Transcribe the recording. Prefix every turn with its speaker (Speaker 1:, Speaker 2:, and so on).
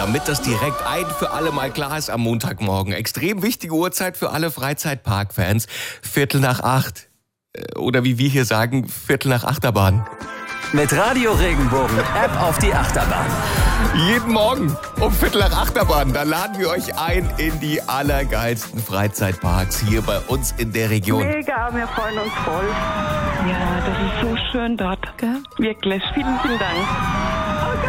Speaker 1: damit das direkt ein für alle Mal klar ist am Montagmorgen. Extrem wichtige Uhrzeit für alle Freizeitpark-Fans. 7:45. Oder wie wir hier sagen, 7:45 Achterbahn.
Speaker 2: Mit Radio Regenbogen, App auf die Achterbahn.
Speaker 1: Jeden Morgen um 7:45 Achterbahn. Da laden wir euch ein in die allergeilsten Freizeitparks hier bei uns in der Region.
Speaker 3: Mega, wir freuen uns voll.
Speaker 4: Ja, das ist so schön dort. Gell?
Speaker 3: Wirklich, vielen, vielen Dank.